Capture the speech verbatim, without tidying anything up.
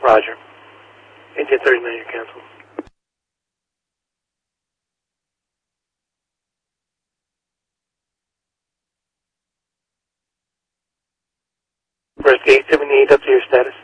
Roger. eighteen thirty-nine, you're canceled. First eight seventy-eight, up to your status.